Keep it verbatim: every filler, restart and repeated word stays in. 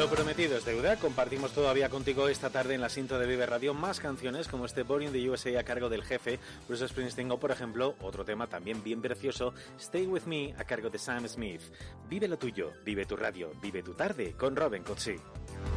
Lo prometido es deuda. Compartimos todavía contigo esta tarde en la cinta de Vive Radio más canciones como este Born in the U S A a cargo del jefe Bruce Springsteen o, por ejemplo, otro tema también bien precioso, Stay With Me a cargo de Sam Smith. Vive lo tuyo, vive tu radio, vive tu tarde con Robin Cozzi.